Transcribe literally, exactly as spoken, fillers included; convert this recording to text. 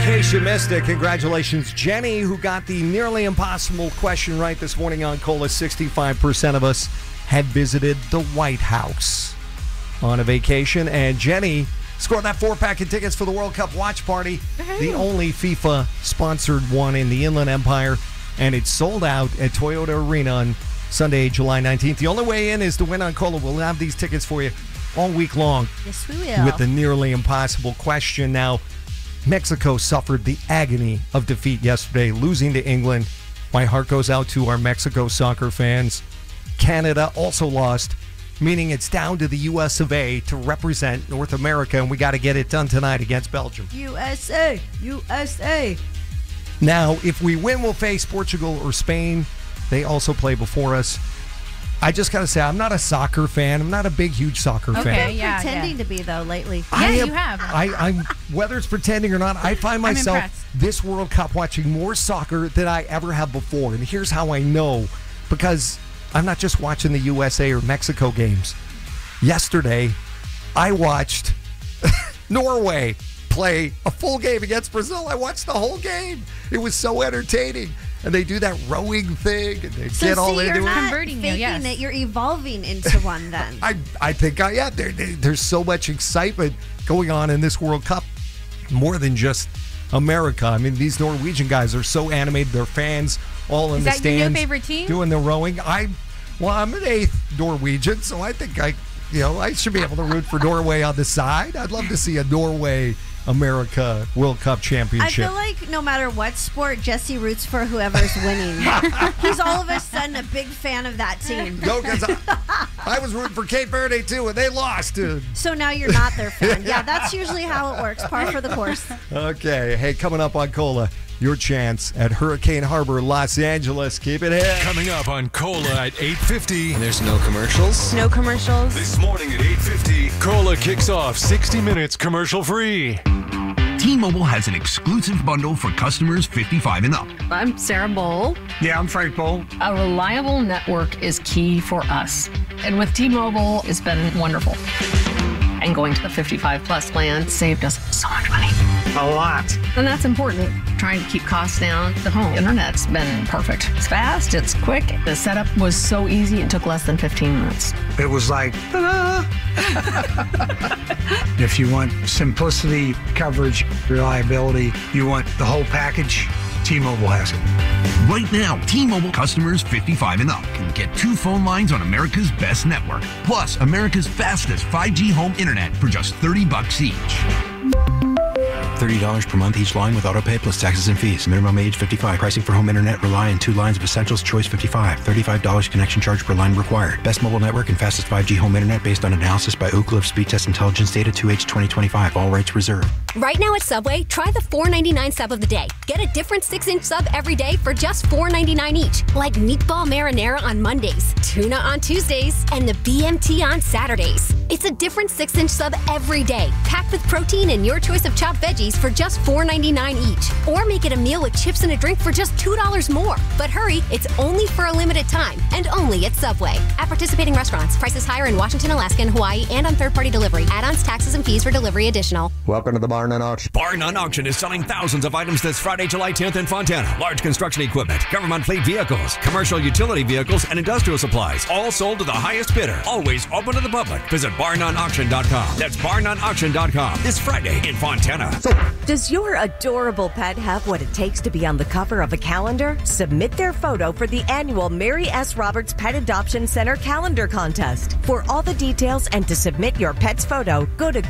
case you missed it, congratulations, Jenny, who got the nearly impossible question right this morning on Cola. sixty-five percent of us had visited the White House on a vacation, and Jenny scored that four-pack of tickets for the World Cup watch party, the only FIFA-sponsored one in the Inland Empire, and it's sold out at Toyota Arena on Sunday, July nineteenth. The only way in is to win on Cola. We'll have these tickets for you all week long. Yes, we will. With the nearly impossible question. Now, Mexico suffered the agony of defeat yesterday, losing to England. My heart goes out to our Mexico soccer fans. Canada also lost, meaning it's down to the U S of A to represent North America, and we got to get it done tonight against Belgium. U S A! U S A! Now, if we win, we'll face Portugal or Spain. They also play before us. I just got to say, I'm not a soccer fan. I'm not a big, huge soccer okay, fan. You've been yeah, pretending yeah. to be, though, lately. Yeah, I am, you have. I, I'm, whether it's pretending or not, I find myself impressed. this World Cup watching more soccer than I ever have before. And here's how I know. Because I'm not just watching the U S A or Mexico games. Yesterday, I watched Norway play a full game against Brazil. I watched the whole game. It was so entertaining. And they do that rowing thing, and they So get see, all into you're it. not Converting you, faking yes. it. You're evolving into one then. I I think I yeah. There, there, there's so much excitement going on in this World Cup, more than just America. I mean, these Norwegian guys are so animated. They're fans all in Is the that your new stands favorite team? doing the rowing. I well, I'm an eighth Norwegian, so I think I you know I should be able to root for Norway on the side. I'd love to see a Norway America World Cup I championship. feel like no matter what sport, Jesse roots for whoever's winning. He's all of a sudden a big fan of that team. No, because I, I was rooting for Cape Verde too, and they lost. Dude. So now you're not their fan. Yeah, that's usually how it works. Par for the course. Okay, hey, coming up on Cola, your chance at Hurricane Harbor, Los Angeles. Keep it here. Coming up on Cola at eight fifty. There's no commercials. No commercials. This morning at eight fifty, Cola kicks off sixty minutes commercial free. T-Mobile has an exclusive bundle for customers fifty-five and up. I'm Sarah Bowl. Yeah, I'm Frank Bowl. A reliable network is key for us. And with T-Mobile, it's been wonderful. And going to the fifty-five plus plan saved us so much money. A lot. And that's important. Trying to keep costs down. The home internet's been perfect. It's fast, it's quick. The setup was so easy, it took less than fifteen minutes. It was like, ta-da! If you want simplicity, coverage, reliability, you want the whole package, T-Mobile has it. Right now, T-Mobile customers fifty-five and up can get two phone lines on America's best network, plus America's fastest five G home internet for just thirty bucks each. thirty dollars per month each line with autopay plus taxes and fees. Minimum age fifty-five. Pricing for home internet rely on two lines of Essentials Choice fifty-five. thirty-five dollars connection charge per line required. Best mobile network and fastest five G home internet based on analysis by Ookla of Speed Test Intelligence Data two H twenty twenty-five. All rights reserved. Right now at Subway, try the four ninety-nine sub of the day. Get a different six-inch sub every day for just four ninety-nine each. Like meatball marinara on Mondays, tuna on Tuesdays, and the B M T on Saturdays. It's a different six-inch sub every day, packed with protein and your choice of chopped veggies for just four ninety-nine each. Or make it a meal with chips and a drink for just two dollars more. But hurry, it's only for a limited time and only at Subway. At participating restaurants, prices higher in Washington, Alaska, and Hawaii, and on third-party delivery. Add-ons, taxes, and fees for delivery additional. Welcome to the Bar None Auction. Bar None Auction is selling thousands of items this Friday, July tenth in Fontana. Large construction equipment, government fleet vehicles, commercial utility vehicles, and industrial supplies. All sold to the highest bidder. Always open to the public. Visit bar none auction dot com. That's bar none auction dot com. This Friday in Fontana. Does your adorable pet have what it takes to be on the cover of a calendar? Submit their photo for the annual Mary S. Roberts Pet Adoption Center Calendar Contest. For all the details and to submit your pet's photo, go to